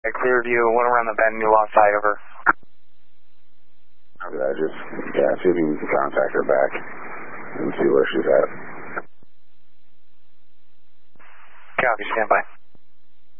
Clear view, went around the bend, you lost sight, over. See if you can contact her back and see where she's at. Copy, stand by.